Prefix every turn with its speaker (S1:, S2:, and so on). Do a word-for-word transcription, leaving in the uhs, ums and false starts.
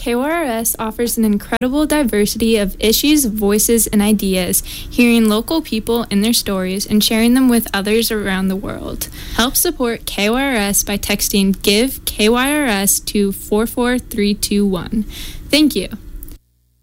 S1: K Y R S offers an incredible diversity of issues, voices, and ideas, hearing local people and their stories and sharing them with others around the world. Help support K Y R S by texting GIVE K Y R S to four four three two one. Thank you.